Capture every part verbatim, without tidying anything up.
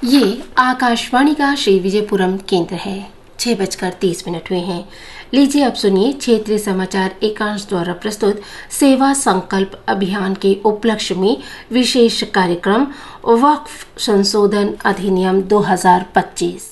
ये आकाशवाणी का श्री विजयपुरम केंद्र है। छह बजकर तीस मिनट हुए हैं। लीजिए अब सुनिए क्षेत्रीय समाचार एकांश द्वारा प्रस्तुत सेवा संकल्प अभियान के उपलक्ष्य में विशेष कार्यक्रम वक्फ संशोधन अधिनियम दो हज़ार पच्चीस।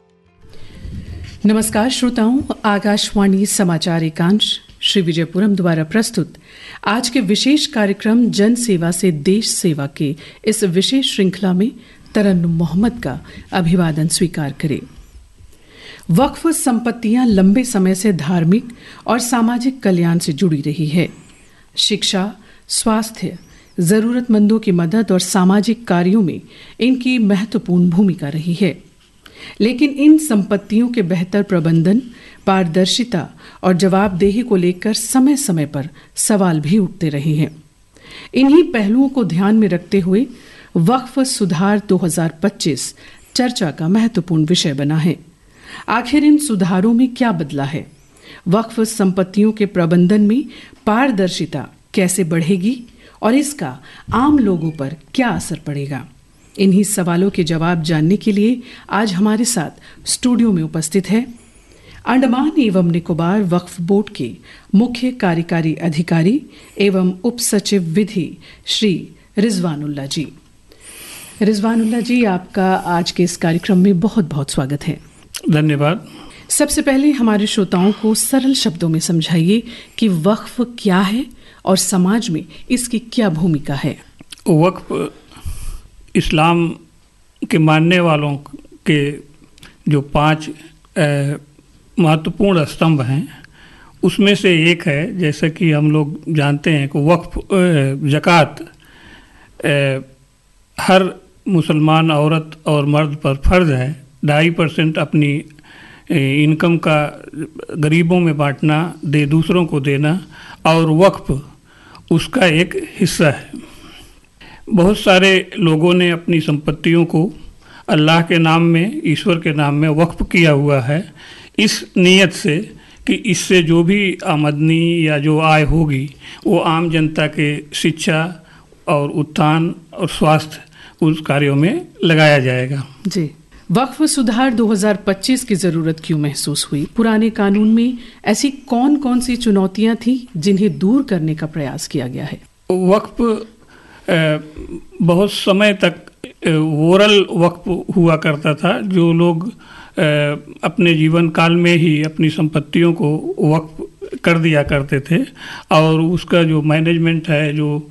नमस्कार श्रोताओं, आकाशवाणी समाचार एकांश श्री विजयपुरम द्वारा प्रस्तुत आज के विशेष कार्यक्रम जन सेवा से देश सेवा के इस विशेष श्रृंखला में तरन्नुम मोहम्मद का अभिवादन स्वीकार करें। वक्फ संपत्तियां लंबे समय से धार्मिक और सामाजिक कल्याण से जुड़ी रही है। शिक्षा, स्वास्थ्य, जरूरतमंदों की मदद और सामाजिक कार्यों में इनकी महत्वपूर्ण भूमिका रही है। लेकिन इन संपत्तियों के बेहतर प्रबंधन, पारदर्शिता और जवाबदेही को लेकर समय समय पर सवाल भी उठते रहे हैं। इन्हीं पहलुओं को ध्यान में रखते हुए वक्फ सुधार दो हज़ार पच्चीस चर्चा का महत्वपूर्ण विषय बना है। आखिर इन सुधारों में क्या बदला है? वक्फ संपत्तियों के प्रबंधन में पारदर्शिता कैसे बढ़ेगी और इसका आम लोगों पर क्या असर पड़ेगा? इन्हीं सवालों के जवाब जानने के लिए आज हमारे साथ स्टूडियो में उपस्थित है अंडमान एवं निकोबार वक्फ बोर्ड के मुख्य कार्यकारी अधिकारी एवं उप सचिव विधि श्री रिजवानुल्लाह जी। रिजवानुल्लाह जी, आपका आज के इस कार्यक्रम में बहुत बहुत स्वागत है। धन्यवाद। सबसे पहले हमारे श्रोताओं को सरल शब्दों में समझाइए कि वक्फ क्या है और समाज में इसकी क्या भूमिका है। वक्फ इस्लाम के मानने वालों के जो पांच महत्वपूर्ण स्तंभ हैं उसमें से एक है। जैसे कि हम लोग जानते हैं कि वक्फ ज़कात हर मुसलमान औरत और मर्द पर फ़र्ज है। ढाई परसेंट अपनी इनकम का गरीबों में बांटना, दे दूसरों को देना, और वक्फ उसका एक हिस्सा है। बहुत सारे लोगों ने अपनी संपत्तियों को अल्लाह के नाम में, ईश्वर के नाम में वक्फ किया हुआ है, इस नीयत से कि इससे जो भी आमदनी या जो आय होगी वो आम जनता के शिक्षा और उत्थान और स्वास्थ्य उस कार्यों में लगाया जाएगा। जी, वक्फ सुधार दो हज़ार पच्चीस की ज़रूरत क्यों महसूस हुई? पुराने कानून में ऐसी कौन कौन सी चुनौतियां थी जिन्हें दूर करने का प्रयास किया गया है? वक्फ बहुत समय तक ओरल वक्फ हुआ करता था। जो लोग अपने जीवन काल में ही अपनी संपत्तियों को वक्फ कर दिया करते थे, और उसका जो मैनेजमेंट है, जो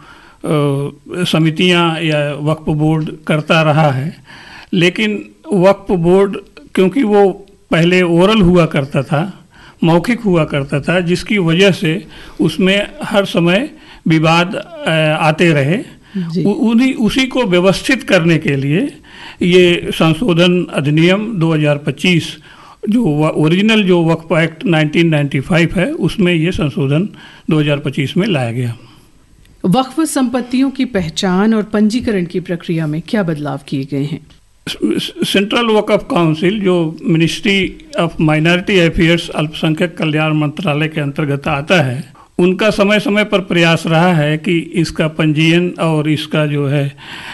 समितियां या वक्फ बोर्ड करता रहा है। लेकिन वक्फ बोर्ड, क्योंकि वो पहले ओरल हुआ करता था, मौखिक हुआ करता था, जिसकी वजह से उसमें हर समय विवाद आते रहे। उन्हीं उसी को व्यवस्थित करने के लिए ये संशोधन अधिनियम दो हज़ार पच्चीस, जो ओरिजिनल जो वक्फ एक्ट उन्नीस सौ पचानवे है, उसमें ये संशोधन दो हज़ार पच्चीस में लाया गया। वक्फ संपत्तियों की पहचान और पंजीकरण की प्रक्रिया में क्या बदलाव किए गए हैं? सेंट्रल वक्फ काउंसिल, जो मिनिस्ट्री ऑफ माइनॉरिटी अफेयर्स, अल्पसंख्यक कल्याण मंत्रालय के अंतर्गत आता है, उनका समय समय पर प्रयास रहा है कि इसका पंजीयन और इसका जो है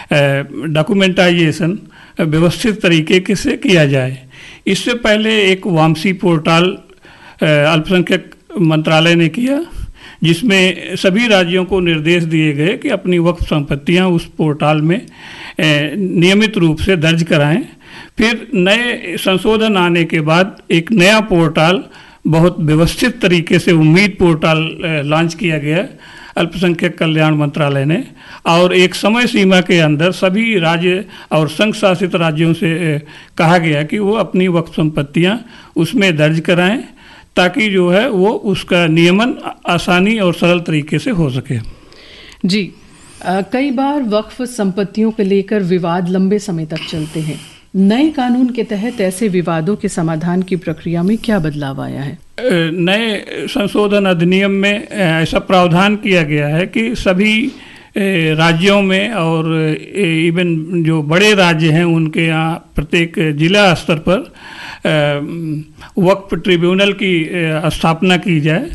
डॉक्यूमेंटाइजेशन व्यवस्थित तरीके से किया जाए। इससे पहले एक वामसी पोर्टल अल्पसंख्यक मंत्रालय ने किया, जिसमें सभी राज्यों को निर्देश दिए गए कि अपनी वक्फ संपत्तियां उस पोर्टल में नियमित रूप से दर्ज कराएं। फिर नए संशोधन आने के बाद एक नया पोर्टल, बहुत व्यवस्थित तरीके से उम्मीद पोर्टल लॉन्च किया गया अल्पसंख्यक कल्याण मंत्रालय ने, और एक समय सीमा के अंदर सभी राज्य और संघ शासित राज्यों से कहा गया कि वो अपनी वक्फ संपत्तियां उसमें दर्ज कराएं, ताकि जो है वो उसका नियमन आसानी और सरल तरीके से हो सके। जी, आ, कई बार वक्फ संपत्तियों को लेकर विवाद लंबे समय तक चलते हैं। नए कानून के तहत ऐसे विवादों के समाधान की प्रक्रिया में क्या बदलाव आया है? नए संशोधन अधिनियम में ऐसा प्रावधान किया गया है कि सभी राज्यों में और इवन जो बड़े राज्य हैं उनके यहाँ प्रत्येक जिला स्तर पर वक्फ ट्रिब्यूनल की स्थापना की जाए,